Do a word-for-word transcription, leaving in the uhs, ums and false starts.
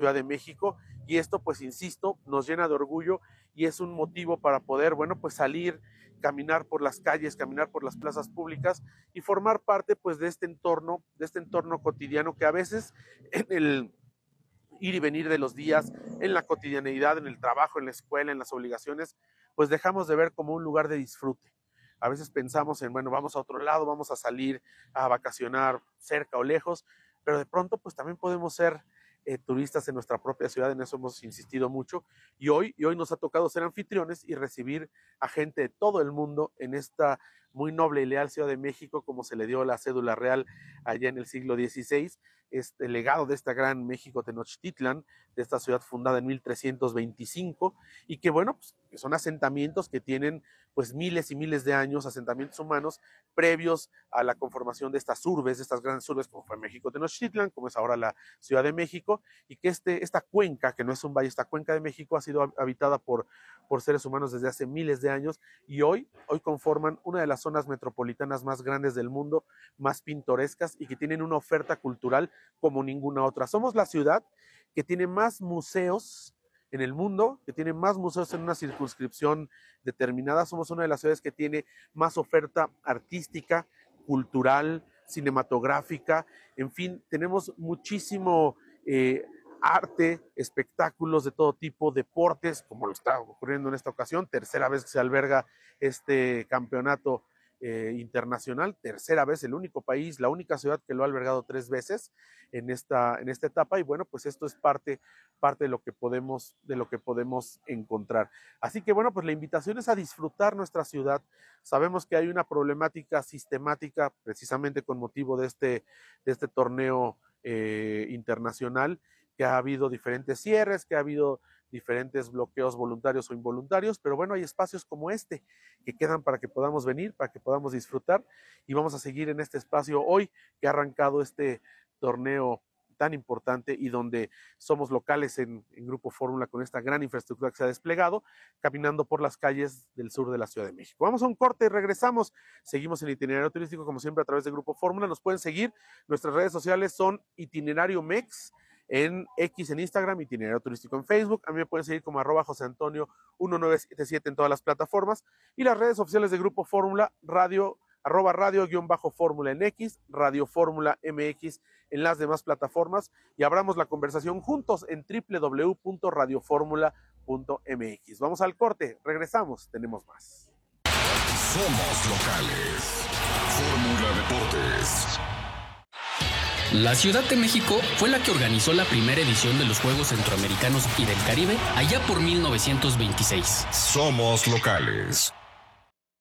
Ciudad de México, y esto, pues insisto, nos llena de orgullo y es un motivo para poder, bueno, pues salir, caminar por las calles, caminar por las plazas públicas y formar parte, pues, de este entorno, de este entorno cotidiano que a veces en el ir y venir de los días, en la cotidianeidad, en el trabajo, en la escuela, en las obligaciones, pues dejamos de ver como un lugar de disfrute. A veces pensamos en, bueno, vamos a otro lado, vamos a salir a vacacionar cerca o lejos, pero de pronto pues también podemos ser eh, turistas en nuestra propia ciudad, en eso hemos insistido mucho, y hoy, y hoy nos ha tocado ser anfitriones y recibir a gente de todo el mundo en esta muy noble y leal Ciudad de México, como se le dio la cédula real allá en el siglo dieciséis, este legado de esta gran México Tenochtitlan, de esta ciudad fundada en mil trescientos veinticinco, y que bueno, pues, que son asentamientos que tienen pues miles y miles de años, asentamientos humanos previos a la conformación de estas urbes, de estas grandes urbes como fue México Tenochtitlan, como es ahora la Ciudad de México, y que este, esta cuenca, que no es un valle, esta cuenca de México ha sido habitada por, por seres humanos desde hace miles de años, y hoy, hoy conforman una de las zonas metropolitanas más grandes del mundo, más pintorescas, y que tienen una oferta cultural como ninguna otra. Somos la ciudad que tiene más museos en el mundo, que tiene más museos en una circunscripción determinada. Somos una de las ciudades que tiene más oferta artística, cultural, cinematográfica, en fin, tenemos muchísimo eh, arte, espectáculos de todo tipo, deportes, como lo está ocurriendo en esta ocasión, tercera vez que se alberga este campeonato Eh, internacional, tercera vez, el único país, la única ciudad que lo ha albergado tres veces en esta, en esta etapa, y bueno, pues esto es parte, parte de lo que podemos, de lo que podemos encontrar. Así que bueno, pues la invitación es a disfrutar nuestra ciudad. Sabemos que hay una problemática sistemática, precisamente con motivo de este, de este torneo eh, internacional, que ha habido diferentes cierres, que ha habido diferentes bloqueos voluntarios o involuntarios, pero bueno, hay espacios como este que quedan para que podamos venir, para que podamos disfrutar, y vamos a seguir en este espacio hoy que ha arrancado este torneo tan importante y donde somos locales en, en Grupo Fórmula con esta gran infraestructura que se ha desplegado, caminando por las calles del sur de la Ciudad de México. Vamos a un corte y regresamos. Seguimos en Itinerario Turístico, como siempre, a través de Grupo Fórmula. Nos pueden seguir. Nuestras redes sociales son Itinerario Mex en X en Instagram, Itinerario Turístico en Facebook. A mí me pueden seguir como arroba José Antonio uno nueve siete siete en todas las plataformas, y las redes oficiales de Grupo Fórmula, radio, arroba radio guión bajo fórmula en X, Radio Fórmula M X en las demás plataformas, y abramos la conversación juntos en doble u doble u doble u punto radio fórmula punto m x. Vamos al corte, regresamos, tenemos más. Somos locales. Fórmula Deportes. La Ciudad de México fue la que organizó la primera edición de los Juegos Centroamericanos y del Caribe allá por mil novecientos veintiséis. Somos locales.